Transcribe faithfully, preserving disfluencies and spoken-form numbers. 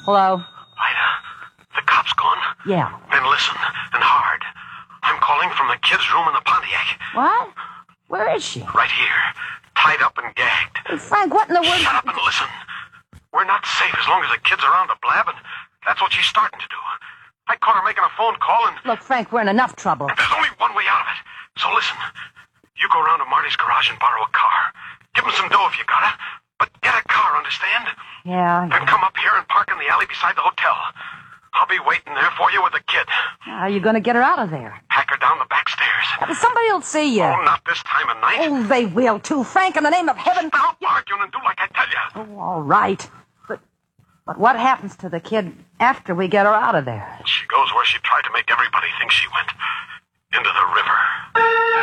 Hello? Ida, the cop's gone. Yeah. Then listen, and hard. I'm calling from the kid's room in the Pontiac. What? Where is she? Right here, tied up and gagged. Hey, Frank, what in the world? Shut up and listen. We're not safe as long as the kid's around to blab, and that's what she's starting to do. I caught her making a phone call, and... Look, Frank, we're in enough trouble. And there's only one way out of it. So listen, you go around to Marty's garage and borrow a car. Give him some dough if you got it, but get a car, understand? Yeah, Then come up here and park in the alley beside the hotel. I'll be waiting there for you with the kid. How are you going to get her out of there? Pack her down the back stairs. Somebody will see you. Oh, not this time of night. Oh, they will, too. Frank, in the name of heaven. Stop arguing and do like I tell you. Oh, all right. But, but what happens to the kid after we get her out of there? She goes where she tried to make everybody think she went. Into the river.